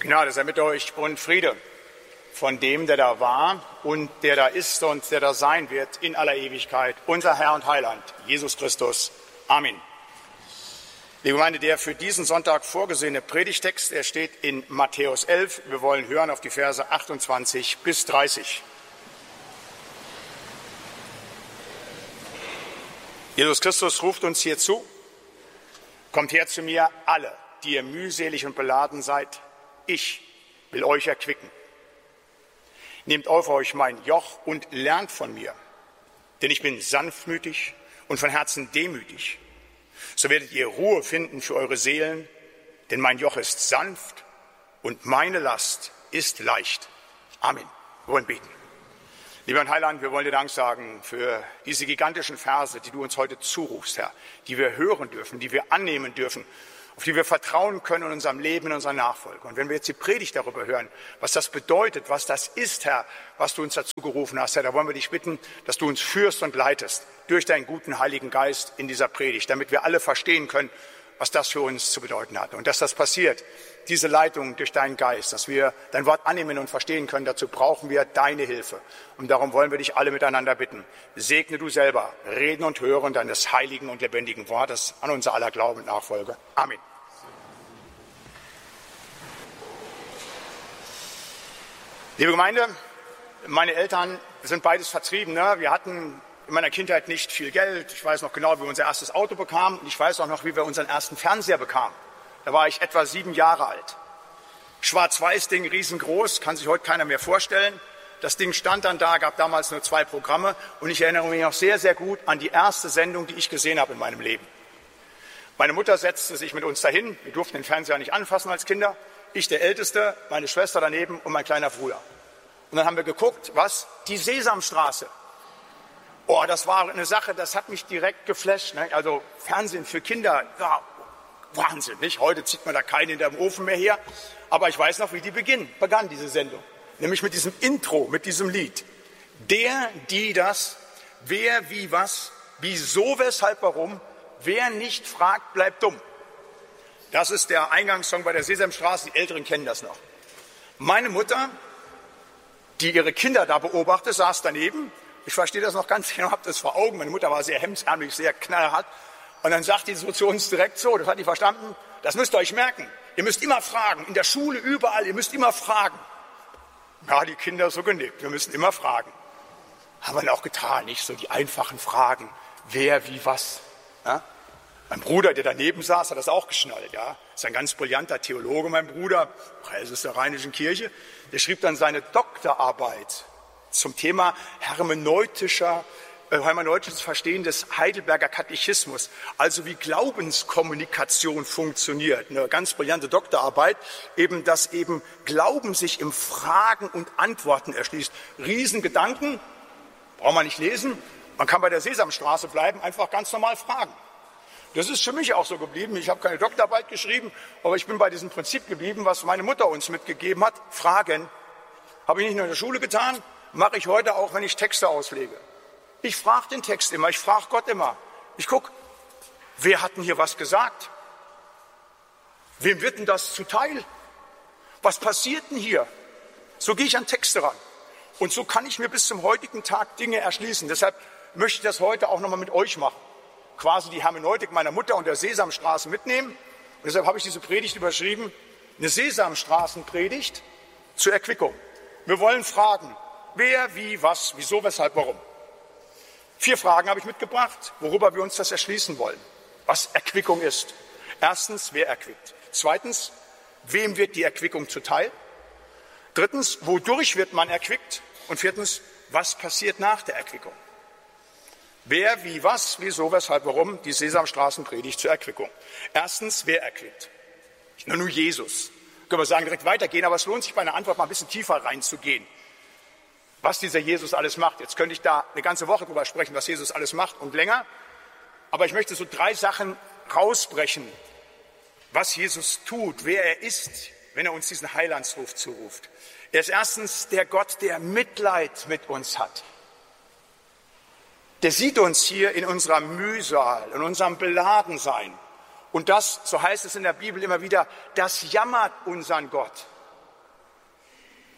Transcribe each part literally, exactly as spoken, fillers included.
Gnade sei mit euch und Friede von dem, der da war und der da ist und der da sein wird in aller Ewigkeit, unser Herr und Heiland, Jesus Christus. Amen. Liebe Gemeinde, der für diesen Sonntag vorgesehene Predigtext, er steht in Matthäus elf. Wir wollen hören auf die Verse achtundzwanzig bis dreißig. Jesus Christus ruft uns hier zu: Kommt her zu mir, alle, die ihr mühselig und beladen seid. Ich will euch erquicken. Nehmt auf euch mein Joch und lernt von mir, denn ich bin sanftmütig und von Herzen demütig. So werdet ihr Ruhe finden für eure Seelen, denn mein Joch ist sanft und meine Last ist leicht. Amen. Wir wollen beten. Lieber Heiland, wir wollen dir Dank sagen für diese gigantischen Verse, die du uns heute zurufst, Herr, die wir hören dürfen, die wir annehmen dürfen, auf die wir vertrauen können in unserem Leben, in unserer Nachfolge. Und wenn wir jetzt die Predigt darüber hören, was das bedeutet, was das ist, Herr, was du uns dazu gerufen hast, Herr, da wollen wir dich bitten, dass du uns führst und leitest durch deinen guten Heiligen Geist in dieser Predigt, damit wir alle verstehen können, was das für uns zu bedeuten hat. Und dass das passiert, diese Leitung durch deinen Geist, dass wir dein Wort annehmen und verstehen können, dazu brauchen wir deine Hilfe. Und darum wollen wir dich alle miteinander bitten. Segne du selber Reden und Hören deines heiligen und lebendigen Wortes an unser aller Glauben und Nachfolge. Amen. Liebe Gemeinde, meine Eltern sind beides Vertriebene. Wir hatten in meiner Kindheit nicht viel Geld. Ich weiß noch genau, wie wir unser erstes Auto bekamen. Und ich weiß auch noch, wie wir unseren ersten Fernseher bekamen. Da war ich etwa sieben Jahre alt. Schwarz-Weiß-Ding, riesengroß, kann sich heute keiner mehr vorstellen. Das Ding stand dann da, gab damals nur zwei Programme. Und ich erinnere mich noch sehr, sehr gut an die erste Sendung, die ich gesehen habe in meinem Leben. Meine Mutter setzte sich mit uns dahin. Wir durften den Fernseher nicht anfassen als Kinder. Ich der Älteste, meine Schwester daneben und mein kleiner Bruder. Und dann haben wir geguckt, was? Die Sesamstraße. Oh, das war eine Sache, das hat mich direkt geflasht. Ne? Also Fernsehen für Kinder, ja, Wahnsinn, nicht? Heute zieht man da keinen in den Ofen mehr her. Aber ich weiß noch, wie die beginn, begann, diese Sendung. Nämlich mit diesem Intro, mit diesem Lied. Der, die, das, wer, wie, was, wieso, weshalb, warum, wer nicht fragt, bleibt dumm. Das ist der Eingangssong bei der Sesamstraße, die Älteren kennen das noch. Meine Mutter, die ihre Kinder da beobachtet, saß daneben. Ich verstehe das noch ganz genau, habe das vor Augen. Meine Mutter war sehr hemdsärmelig, sehr knallhart. Und dann sagt die so zu uns direkt so, das hat die verstanden, das müsst ihr euch merken. Ihr müsst immer fragen, in der Schule, überall, ihr müsst immer fragen. Ja, die Kinder so genickt, wir müssen immer fragen. Haben wir dann auch getan, nicht so die einfachen Fragen, wer, wie, was. Ja? Mein Bruder, der daneben saß, hat das auch geschnallt. Ja? Ist ein ganz brillanter Theologe, mein Bruder, Präses der Rheinischen Kirche. Der schrieb dann seine Doktorarbeit zum Thema hermeneutischer, äh, hermeneutisches Verstehen des Heidelberger Katechismus, also wie Glaubenskommunikation funktioniert. Eine ganz brillante Doktorarbeit, eben, dass eben Glauben sich im Fragen und Antworten erschließt. Riesengedanken, braucht man nicht lesen. Man kann bei der Sesamstraße bleiben, einfach ganz normal fragen. Das ist für mich auch so geblieben. Ich habe keine Doktorarbeit geschrieben, aber ich bin bei diesem Prinzip geblieben, was meine Mutter uns mitgegeben hat. Fragen. Habe ich nicht nur in der Schule getan, mache ich heute auch, wenn ich Texte auslege. Ich frage den Text immer, ich frage Gott immer. Ich gucke, wer hat denn hier was gesagt? Wem wird denn das zuteil? Was passiert denn hier? So gehe ich an Texte ran. Und so kann ich mir bis zum heutigen Tag Dinge erschließen. Deshalb möchte ich das heute auch nochmal mit euch machen. Quasi die Hermeneutik meiner Mutter und der Sesamstraße mitnehmen. Und deshalb habe ich diese Predigt überschrieben, eine Sesamstraßenpredigt zur Erquickung. Wir wollen fragen, wer, wie, was, wieso, weshalb, warum. Vier Fragen habe ich mitgebracht, worüber wir uns das erschließen wollen. Was Erquickung ist. Erstens, wer erquickt? Zweitens, wem wird die Erquickung zuteil? Drittens, wodurch wird man erquickt? Und viertens, was passiert nach der Erquickung? Wer, wie, was, wieso, weshalb, warum, die Sesamstraßenpredigt zur Erquickung. Erstens, wer erquickt? Na, nur Jesus. Können wir sagen, direkt weitergehen, aber es lohnt sich bei einer Antwort mal ein bisschen tiefer reinzugehen. Was dieser Jesus alles macht. Jetzt könnte ich da eine ganze Woche drüber sprechen, was Jesus alles macht und länger. Aber ich möchte so drei Sachen rausbrechen, was Jesus tut, wer er ist, wenn er uns diesen Heilandsruf zuruft. Er ist erstens der Gott, der Mitleid mit uns hat. Der sieht uns hier in unserer Mühsal, in unserem Beladensein. Und das, so heißt es in der Bibel immer wieder, das jammert unseren Gott.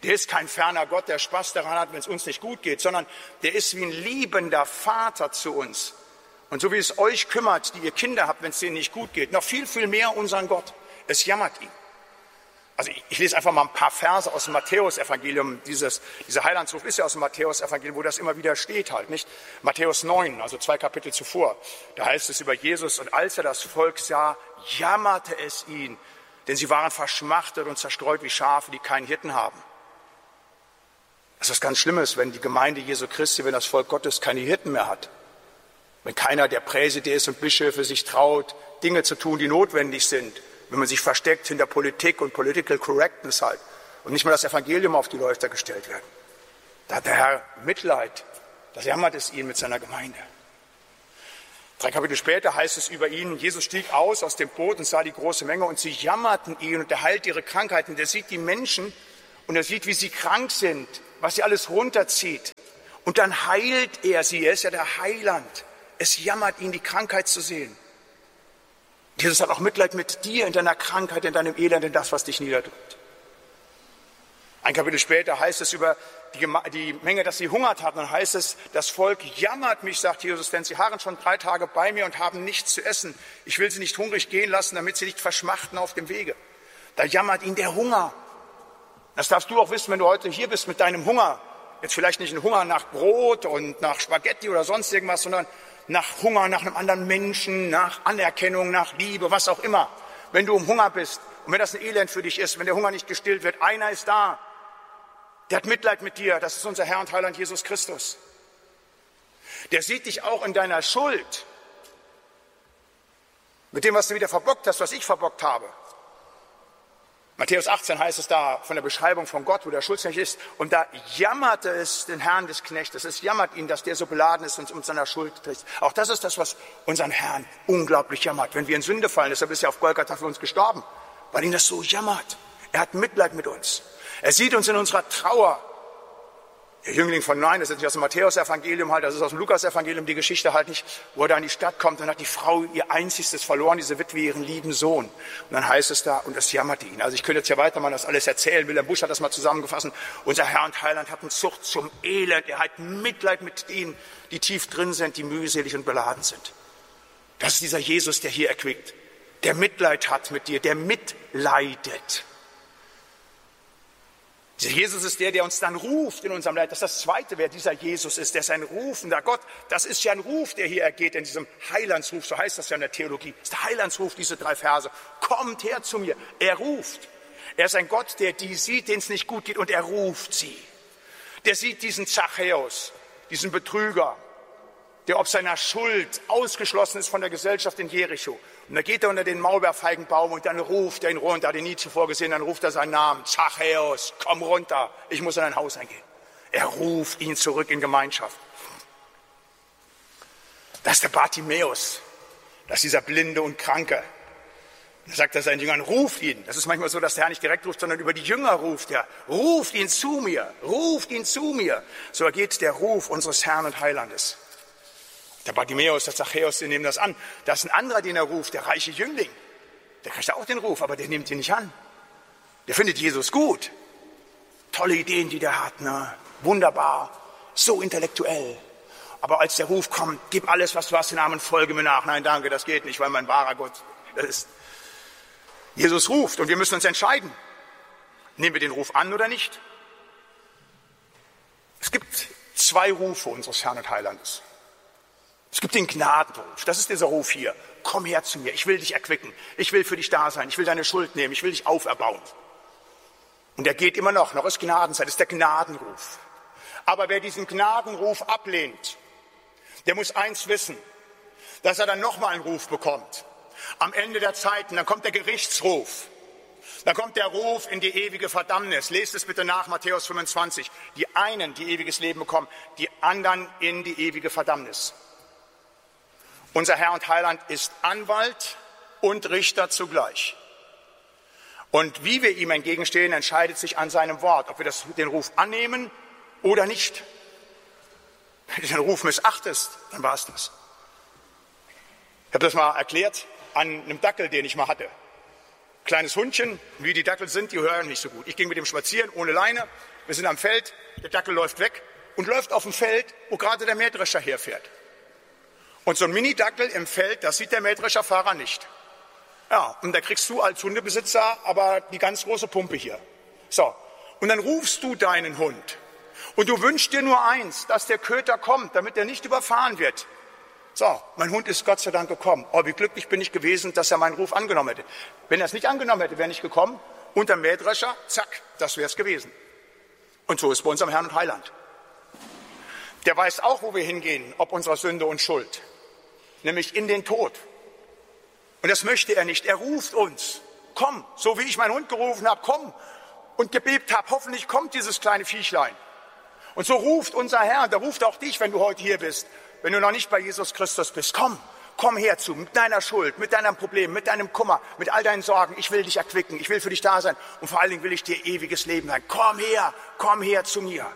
Der ist kein ferner Gott, der Spaß daran hat, wenn es uns nicht gut geht, sondern der ist wie ein liebender Vater zu uns. Und so wie es euch kümmert, die ihr Kinder habt, wenn es denen nicht gut geht, noch viel, viel mehr unseren Gott. Es jammert ihn. Also ich, ich lese einfach mal ein paar Verse aus dem Matthäus-Evangelium. Dieses, dieser Heilandsruf ist ja aus dem Matthäus-Evangelium, wo das immer wieder steht halt, nicht? Matthäus neun, also zwei Kapitel zuvor. Da heißt es über Jesus: Und als er das Volk sah, jammerte es ihn, denn sie waren verschmachtet und zerstreut wie Schafe, die keinen Hirten haben. Das ist was ganz Schlimmes, wenn die Gemeinde Jesu Christi, wenn das Volk Gottes keine Hirten mehr hat. Wenn keiner der Präses und Bischöfe sich traut, Dinge zu tun, die notwendig sind. Wenn man sich versteckt hinter Politik und Political Correctness halt und nicht mal das Evangelium auf die Läufer gestellt wird. Da hat der Herr Mitleid. Das jammert es ihn mit seiner Gemeinde. Drei Kapitel später heißt es über ihn: Jesus stieg aus aus dem Boot und sah die große Menge und sie jammerten ihn und er heilt ihre Krankheiten. Der sieht die Menschen und er sieht, wie sie krank sind, was sie alles runterzieht. Und dann heilt er sie. Er ist ja der Heiland. Es jammert ihn, die Krankheit zu sehen. Jesus hat auch Mitleid mit dir in deiner Krankheit, in deinem Elend, in das, was dich niederdrückt. Ein Kapitel später heißt es über die, die Menge, dass sie hungert hatten. Und heißt es, das Volk jammert mich, sagt Jesus, denn sie harren schon drei Tage bei mir und haben nichts zu essen. Ich will sie nicht hungrig gehen lassen, damit sie nicht verschmachten auf dem Wege. Da jammert ihn der Hunger. Das darfst du auch wissen, wenn du heute hier bist mit deinem Hunger. Jetzt vielleicht nicht ein Hunger nach Brot und nach Spaghetti oder sonst irgendwas, sondern nach Hunger, nach einem anderen Menschen, nach Anerkennung, nach Liebe, was auch immer. Wenn du um Hunger bist und wenn das ein Elend für dich ist, wenn der Hunger nicht gestillt wird, einer ist da, der hat Mitleid mit dir, das ist unser Herr und Heiland Jesus Christus. Der sieht dich auch in deiner Schuld, mit dem, was du wieder verbockt hast, was ich verbockt habe. Matthäus achtzehn heißt es da von der Beschreibung von Gott, wo der Schuldsknecht ist. Und da jammerte es den Herrn des Knechtes. Es jammert ihn, dass der so beladen ist und uns seiner Schuld trägt. Auch das ist das, was unseren Herrn unglaublich jammert. Wenn wir in Sünde fallen, deshalb ist er auf Golgatha für uns gestorben, weil ihn das so jammert. Er hat Mitleid mit uns. Er sieht uns in unserer Trauer. Der Jüngling von Nein, das ist nicht aus dem Matthäus-Evangelium halt, das ist aus dem Lukas-Evangelium, die Geschichte halt nicht, wo er da in die Stadt kommt, dann hat die Frau ihr Einziges verloren, diese Witwe, ihren lieben Sohn. Und dann heißt es da, und das jammerte ihn. Also ich könnte jetzt ja weiter mal das alles erzählen, Wilhelm Busch hat das mal zusammengefasst. Unser Herr und Heiland hat eine Zucht zum Elend, er hat Mitleid mit denen, die tief drin sind, die mühselig und beladen sind. Das ist dieser Jesus, der hier erquickt, der Mitleid hat mit dir, der mitleidet. Dieser Jesus ist der, der uns dann ruft in unserem Leid. Das ist das Zweite, wer dieser Jesus ist. Der ist ein rufender Gott. Das ist ja ein Ruf, der hier ergeht in diesem Heilandsruf. So heißt das ja in der Theologie. Das ist der Heilandsruf, diese drei Verse. Kommt her zu mir. Er ruft. Er ist ein Gott, der die sieht, denen es nicht gut geht, und er ruft sie. Der sieht diesen Zachäus, diesen Betrüger, der ob seiner Schuld ausgeschlossen ist von der Gesellschaft in Jericho. Und da geht er unter den Maulbeerfeigenbaum und dann ruft er ihn runter, hat ihn nie zuvor gesehen, dann ruft er seinen Namen: Zachäus, komm runter, ich muss in dein Haus eingehen. Er ruft ihn zurück in Gemeinschaft. Das ist der Bartimäus, das ist dieser Blinde und Kranke. Da sagt er seinen Jüngern: ruft ihn. Das ist manchmal so, dass der Herr nicht direkt ruft, sondern über die Jünger ruft er. Ruft ihn zu mir, ruft ihn zu mir. So ergeht der Ruf unseres Herrn und Heilandes. Der Bartimäus, der Zachäus, die nehmen das an. Da ist ein anderer, den er ruft, der reiche Jüngling. Der kriegt auch den Ruf, aber der nimmt ihn nicht an. Der findet Jesus gut. Tolle Ideen, die der hat, ne? Wunderbar, so intellektuell. Aber als der Ruf kommt: gib alles, was du hast, in Namen, folge mir nach. Nein, danke, das geht nicht, weil mein wahrer Gott ist. Jesus ruft und wir müssen uns entscheiden. Nehmen wir den Ruf an oder nicht? Es gibt zwei Rufe unseres Herrn und Heilandes. Es gibt den Gnadenruf, das ist dieser Ruf hier. Komm her zu mir, ich will dich erquicken, ich will für dich da sein, ich will deine Schuld nehmen, ich will dich auferbauen. Und er geht immer noch, noch ist Gnadenzeit, das ist der Gnadenruf. Aber wer diesen Gnadenruf ablehnt, der muss eins wissen, dass er dann nochmal einen Ruf bekommt. Am Ende der Zeiten, dann kommt der Gerichtsruf. Dann kommt der Ruf in die ewige Verdammnis. Lest es bitte nach, Matthäus fünfundzwanzig. Die einen, die ewiges Leben bekommen, die anderen in die ewige Verdammnis. Unser Herr und Heiland ist Anwalt und Richter zugleich. Und wie wir ihm entgegenstehen, entscheidet sich an seinem Wort, ob wir das, den Ruf annehmen oder nicht. Wenn du den Ruf missachtest, dann war es das. Ich habe das mal erklärt an einem Dackel, den ich mal hatte. Kleines Hundchen, wie die Dackel sind, die hören nicht so gut. Ich ging mit dem spazieren, ohne Leine. Wir sind am Feld, der Dackel läuft weg und läuft auf dem Feld, wo gerade der Mähdrescher herfährt. Und so ein Mini-Dackel im Feld, das sieht der Mähdrescherfahrer nicht. Ja, und da kriegst du als Hundebesitzer aber die ganz große Pumpe hier. So, und dann rufst du deinen Hund. Und du wünschst dir nur eins, dass der Köter kommt, damit er nicht überfahren wird. So, mein Hund ist Gott sei Dank gekommen. Oh, wie glücklich bin ich gewesen, dass er meinen Ruf angenommen hätte. Wenn er es nicht angenommen hätte, wäre er nicht gekommen. Und der Mähdrescher, zack, das wäre es gewesen. Und so ist bei unserem Herrn und Heiland. Der weiß auch, wo wir hingehen, ob unserer Sünde und Schuld. Nämlich in den Tod. Und das möchte er nicht. Er ruft uns. Komm, so wie ich meinen Hund gerufen habe, komm. Und gebebt habe, hoffentlich kommt dieses kleine Viechlein. Und so ruft unser Herr, und der ruft auch dich, wenn du heute hier bist, wenn du noch nicht bei Jesus Christus bist. Komm, komm herzu, mit deiner Schuld, mit deinem Problem, mit deinem Kummer, mit all deinen Sorgen. Ich will dich erquicken, ich will für dich da sein und vor allen Dingen will ich dir ewiges Leben sein. Komm her, komm her zu mir.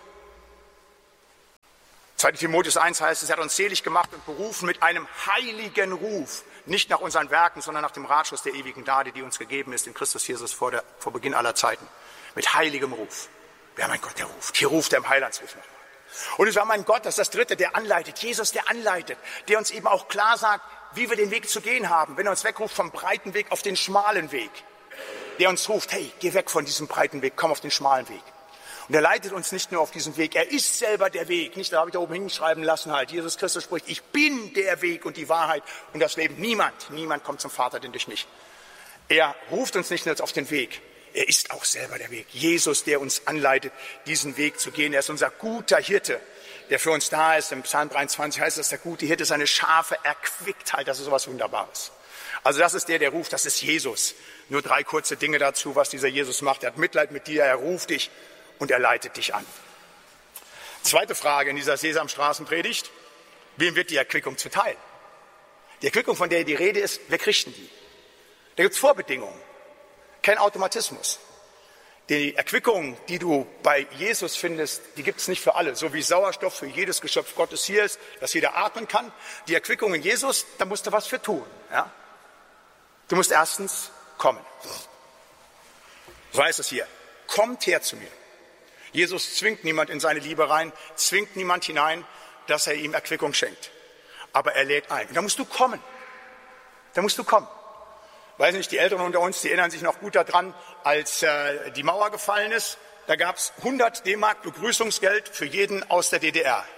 zweiter Timotheus eins heißt es, er hat uns selig gemacht und berufen mit einem heiligen Ruf. Nicht nach unseren Werken, sondern nach dem Ratschluss der ewigen Gnade, die uns gegeben ist in Christus Jesus vor, der, vor Beginn aller Zeiten. Mit heiligem Ruf. Ja, mein Gott, der ruft. Hier ruft er im Heilandsruf nochmal. Und es war mein Gott, das ist das Dritte, der anleitet. Jesus, der anleitet. Der uns eben auch klar sagt, wie wir den Weg zu gehen haben. Wenn er uns wegruft vom breiten Weg auf den schmalen Weg. Der uns ruft, hey, geh weg von diesem breiten Weg, komm auf den schmalen Weg. Und er leitet uns nicht nur auf diesen Weg, er ist selber der Weg. Nicht, da habe ich da oben hinschreiben lassen halt. Jesus Christus spricht, ich bin der Weg und die Wahrheit und das Leben. Niemand, niemand kommt zum Vater, denn durch mich. Er ruft uns nicht nur auf den Weg, er ist auch selber der Weg. Jesus, der uns anleitet, diesen Weg zu gehen. Er ist unser guter Hirte, der für uns da ist. Im Psalm dreiundzwanzig heißt es, der gute Hirte seine Schafe erquickt halt. Das ist sowas Wunderbares. Also das ist der, der ruft, das ist Jesus. Nur drei kurze Dinge dazu, was dieser Jesus macht. Er hat Mitleid mit dir, er ruft dich und er leitet dich an. Zweite Frage in dieser Sesamstraßenpredigt. Wem wird die Erquickung zuteil? Die Erquickung, von der die Rede ist, wer kriegt denn die? Da gibt es Vorbedingungen. Kein Automatismus. Die Erquickung, die du bei Jesus findest, die gibt es nicht für alle. So wie Sauerstoff für jedes Geschöpf Gottes hier ist, dass jeder atmen kann. Die Erquickung in Jesus, da musst du was für tun. Ja? Du musst erstens kommen. So heißt es hier. Kommt her zu mir. Jesus zwingt niemand in seine Liebe rein, zwingt niemand hinein, dass er ihm Erquickung schenkt. Aber er lädt ein. Und da musst du kommen. Da musst du kommen. Weiß nicht, die Älteren unter uns, die erinnern sich noch gut daran, als äh, die Mauer gefallen ist. Da gab es hundert D-Mark Begrüßungsgeld für jeden aus der D D R.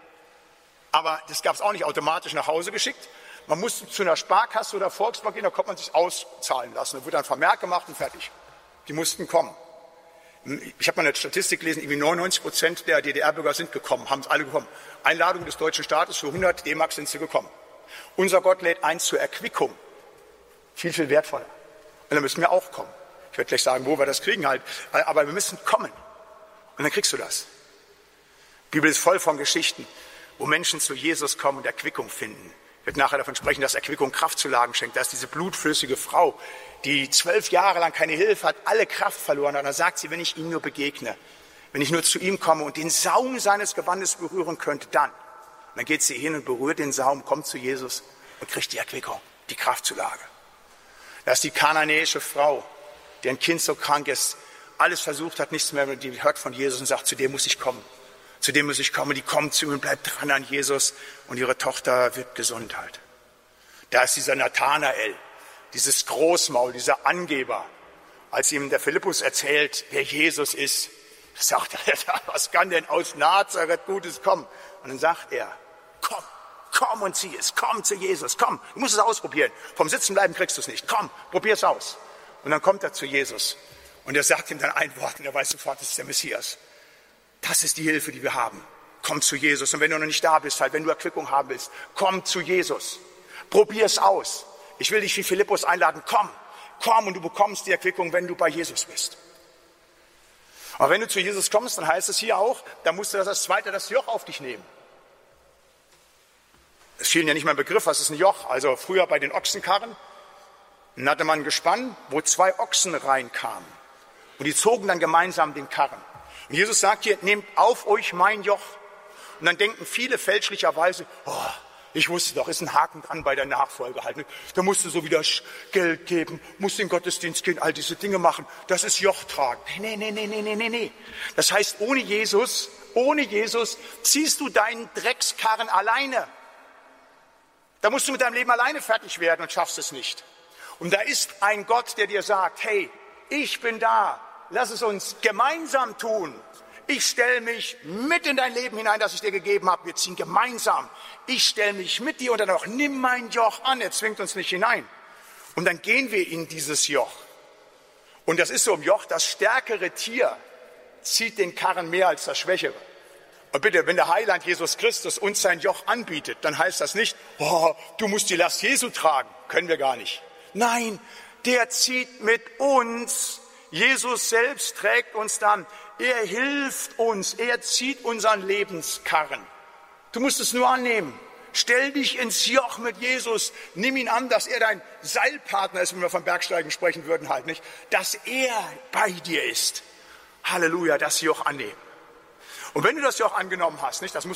Aber das gab es auch nicht automatisch nach Hause geschickt. Man musste zu einer Sparkasse oder Volksbank gehen, da konnte man sich auszahlen lassen. Da wurde ein Vermerk gemacht und fertig. Die mussten kommen. Ich habe mal eine Statistik gelesen, irgendwie neunundneunzig Prozent der D D R-Bürger sind gekommen, haben es alle gekommen. Einladung des deutschen Staates, für hundert D-Mark sind sie gekommen. Unser Gott lädt ein zur Erquickung. Viel, viel wertvoller. Und dann müssen wir auch kommen. Ich werde gleich sagen, wo wir das kriegen halt. Aber wir müssen kommen. Und dann kriegst du das. Die Bibel ist voll von Geschichten, wo Menschen zu Jesus kommen und Erquickung finden. Ich werde nachher davon sprechen, dass Erquickung Kraftzulagen schenkt. Da ist diese blutflüssige Frau, die zwölf Jahre lang keine Hilfe hat, alle Kraft verloren hat. Und dann sagt sie, wenn ich ihm nur begegne, wenn ich nur zu ihm komme und den Saum seines Gewandes berühren könnte, dann. Und dann geht sie hin und berührt den Saum, kommt zu Jesus und kriegt die Erquickung, die Kraftzulage. Da ist die kananäische Frau, deren Kind so krank ist, alles versucht hat, nichts mehr, die hört von Jesus und sagt, zu dem muss ich kommen. Zu dem muss ich kommen. Die kommt zu ihm und bleibt dran an Jesus und ihre Tochter wird gesund halt. Da ist dieser Nathanael, dieses Großmaul, dieser Angeber, als ihm der Philippus erzählt, wer Jesus ist, sagt er, was kann denn aus Nazareth Gutes kommen? Und dann sagt er, komm. Komm und sieh es, komm zu Jesus, komm, du musst es ausprobieren. Vom Sitzen bleiben kriegst du es nicht, komm, probier es aus. Und dann kommt er zu Jesus und er sagt ihm dann ein Wort und er weiß sofort, das ist der Messias. Das ist die Hilfe, die wir haben. Komm zu Jesus. Und wenn du noch nicht da bist, halt, wenn du Erquickung haben willst, komm zu Jesus. Probier es aus. Ich will dich wie Philippus einladen, komm, komm und du bekommst die Erquickung, wenn du bei Jesus bist. Aber wenn du zu Jesus kommst, dann heißt es hier auch, dann musst du das als Zweite das Joch auf dich nehmen. Es fiel ja nicht mal ein Begriff, was ist ein Joch? Also früher bei den Ochsenkarren, dann hatte man ein Gespann, wo zwei Ochsen reinkamen. Und die zogen dann gemeinsam den Karren. Und Jesus sagt hier, nehmt auf euch mein Joch. Und dann denken viele fälschlicherweise, oh, Ich wusste doch, ist ein Haken dran bei der Nachfolge halt. Da musst du so wieder Geld geben, musst in den Gottesdienst gehen, all diese Dinge machen. Das ist Joch tragen. Nee, nee, nee, nee, nee, nee, nee. Das heißt, ohne Jesus, ohne Jesus ziehst du deinen Dreckskarren alleine. Da musst du mit deinem Leben alleine fertig werden und schaffst es nicht. Und da ist ein Gott, der dir sagt, hey, ich bin da, lass es uns gemeinsam tun. Ich stelle mich mit in dein Leben hinein, das ich dir gegeben habe. Wir ziehen gemeinsam. Ich stelle mich mit dir und dann auch, nimm mein Joch an. Er zwingt uns nicht hinein. Und dann gehen wir in dieses Joch. Und das ist so im Joch, das stärkere Tier zieht den Karren mehr als das schwächere. Und bitte, wenn der Heiland Jesus Christus uns sein Joch anbietet, dann heißt das nicht, oh, du musst die Last Jesu tragen. Können wir gar nicht. Nein, der zieht mit uns. Jesus selbst trägt uns dann. Er hilft uns. Er zieht unseren Lebenskarren. Du musst es nur annehmen. Stell dich ins Joch mit Jesus. Nimm ihn an, dass er dein Seilpartner ist, wenn wir vom Bergsteigen sprechen würden, halt nicht. Dass er bei dir ist. Halleluja, das Joch annehmen. Und wenn du das Joch angenommen hast, nicht, das musst